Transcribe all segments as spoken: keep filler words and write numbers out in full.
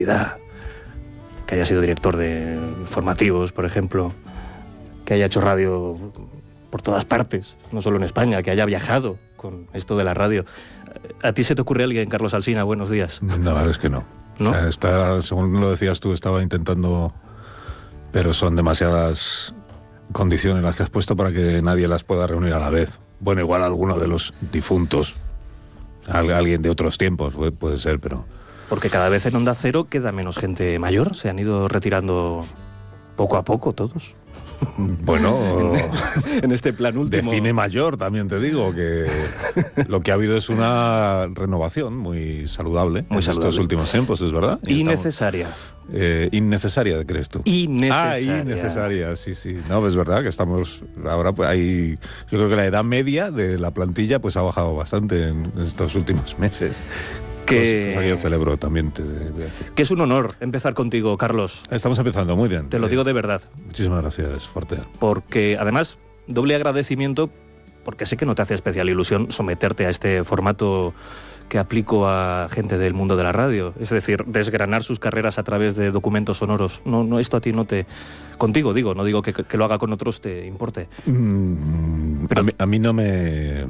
que haya sido director de informativos, por ejemplo, que haya hecho radio por todas partes, no solo en España, que haya viajado con esto de la radio. ¿A ti se te ocurre alguien, Carlos Alsina? Buenos días. La verdad es que no. ¿No? O sea, está, según lo decías tú, estaba intentando, pero son demasiadas condiciones las que has puesto para que nadie las pueda reunir a la vez. Bueno, igual alguno de los difuntos, alguien de otros tiempos puede, puede ser, pero... Porque cada vez en Onda Cero queda menos gente mayor, se han ido retirando poco a poco todos. Bueno, en este plan último. Define mayor, también te digo, que lo que ha habido es una renovación muy saludable muy en saludable. estos últimos tiempos, es verdad. Y innecesaria. Eh, innecesaria, ¿crees tú? Innecesaria. Ah, innecesaria, sí, sí. No, es verdad que estamos ahora, pues hay, yo creo que la edad media de la plantilla pues ha bajado bastante en estos últimos meses. Que pues, yo celebro también. Te, te que es un honor empezar contigo, Carlos. Estamos empezando muy bien. Te lo digo de verdad. Muchísimas gracias, Forte. Porque además, doble agradecimiento, porque sé que no te hace especial ilusión someterte a este formato que aplico a gente del mundo de la radio. Es decir, desgranar sus carreras a través de documentos sonoros. No, no, esto a ti no te... Contigo, digo, no digo que, que lo haga con otros te importe. Mm, Pero, a, mí, a mí no me...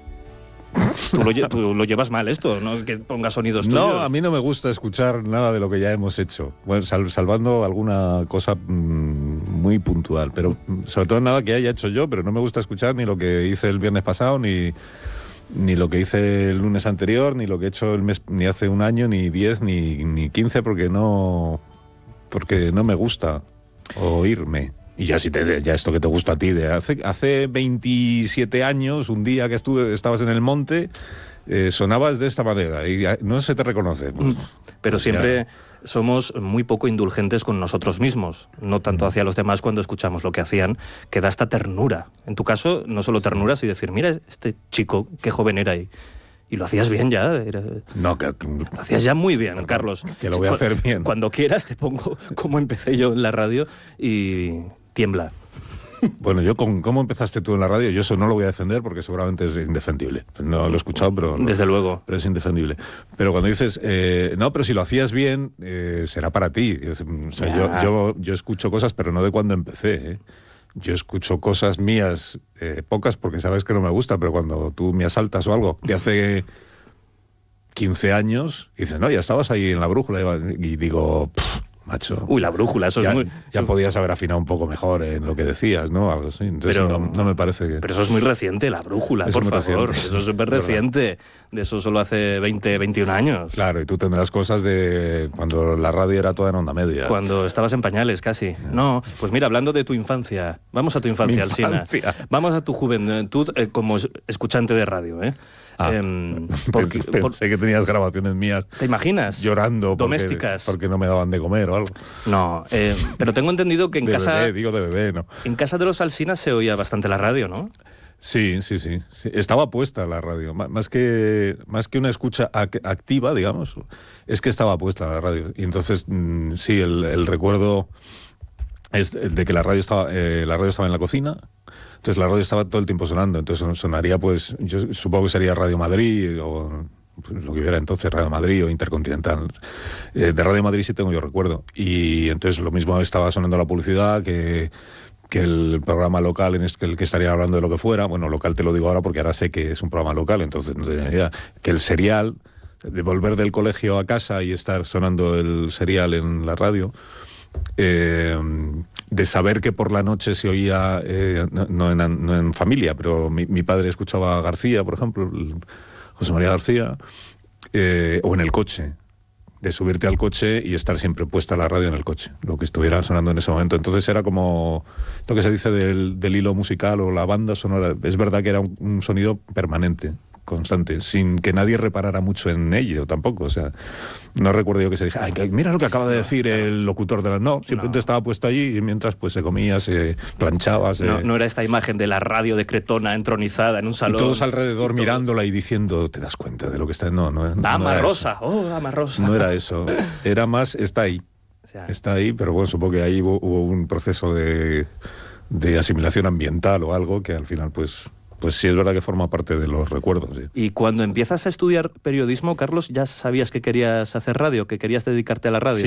Tú lo, tú lo llevas mal esto, ¿no? Que ponga sonidos tuyos. No, a mí no me gusta escuchar nada de lo que ya hemos hecho. Bueno, sal, salvando alguna cosa mmm, muy puntual, pero sobre todo nada que haya hecho yo, pero no me gusta escuchar ni lo que hice el viernes pasado, ni, ni lo que hice el lunes anterior, ni lo que he hecho el mes, ni hace un año, ni diez, ni, ni quince, porque no, porque no me gusta oírme. Y ya si te, ya esto que te gusta a ti, de hace, hace veintisiete años, un día que estuve, estabas en el monte, eh, sonabas de esta manera y no se te reconoce. Pues, Pero pues siempre ya. Somos muy poco indulgentes con nosotros mismos, no tanto hacia los demás cuando escuchamos lo que hacían, que da esta ternura. En tu caso, no solo ternura, sino decir, mira, este chico, qué joven era y... Y lo hacías bien ya. Era... No, que, que, lo hacías ya muy bien, Carlos. Que lo voy a hacer bien. Cuando quieras te pongo cómo empecé yo en la radio y tiembla. Bueno, yo con cómo empezaste tú en la radio, yo eso no lo voy a defender porque seguramente es indefendible. No lo he escuchado, pero... Desde no, luego. Pero es indefendible. Pero cuando dices, eh, no, pero si lo hacías bien, eh, será para ti. O sea, yo, yo, yo escucho cosas, pero no de cuando empecé, ¿eh? Yo escucho cosas mías, eh, pocas, porque sabes que no me gusta, pero cuando tú me asaltas o algo, de hace quince años, dices, no, ya estabas ahí en la brújula, y digo, pff, macho. Uy, la brújula, eso ya, es muy... Ya podías haber afinado un poco mejor en lo que decías, ¿no? Algo así. Entonces pero, no, no me parece que... Pero eso es muy reciente, la brújula, es por muy favor. Reciente. Eso es súper reciente. De eso solo hace veinte, veintiún años. Claro, y tú tendrás cosas de cuando la radio era toda en onda media. Cuando estabas en pañales, casi. No, pues mira, hablando de tu infancia, vamos a tu infancia, Alsina. Vamos a tu juventud eh, como escuchante de radio, ¿eh? Ah, eh porque, pensé por, que tenías grabaciones mías. ¿Te imaginas? Llorando. Domésticas. Porque, porque no me daban de comer o algo. No, eh, pero tengo entendido que en de casa... Bebé, digo de bebé, ¿no? En casa de los Alsinas se oía bastante la radio, ¿no? Sí, sí, sí, sí. Estaba puesta la radio. Más que, más que una escucha activa, digamos, es que estaba puesta la radio. Y entonces, mmm, sí, el, el recuerdo es el de que la radio estaba, eh, la radio estaba en la cocina. Entonces la radio estaba todo el tiempo sonando. Entonces sonaría, pues, yo supongo que sería Radio Madrid o pues, lo que hubiera entonces, Radio Madrid o Intercontinental. Eh, de Radio Madrid sí tengo yo recuerdo. Y entonces lo mismo estaba sonando la publicidad que... que el programa local en el que estaría hablando de lo que fuera, bueno, local te lo digo ahora porque ahora sé que es un programa local, entonces no tenía idea, que el serial, de volver del colegio a casa y estar sonando el serial en la radio, eh, de saber que por la noche se oía, eh, no, no, en, no en familia, pero mi, mi padre escuchaba a García, por ejemplo, José María García, eh, o en el coche, de subirte al coche y estar siempre puesta la radio en el coche, lo que estuviera sonando en ese momento. Entonces era como lo que se dice del, del hilo musical o la banda sonora. Es verdad que era un, un sonido permanente, constante, sin que nadie reparara mucho en ello tampoco. O sea, no recuerdo yo que se dijera, ay, mira lo que acaba de decir el locutor de la... No, simplemente no. Estaba puesto allí y mientras pues se comía, se planchaba. Se... No, no era esta imagen de la radio de Cretona entronizada en un salón. Y todos alrededor y todos... mirándola y diciendo, ¿te das cuenta de lo que está? No, no, no Dama no Rosa, eso. oh, Dama Rosa. No era eso, era más, está ahí. O sea, está ahí, pero bueno, supongo que ahí hubo, hubo un proceso de, de asimilación ambiental o algo que al final pues... Pues sí, es verdad que forma parte de los recuerdos. Sí. Y cuando empiezas a estudiar periodismo, Carlos, ¿ya sabías que querías hacer radio, que querías dedicarte a la radio? Sí.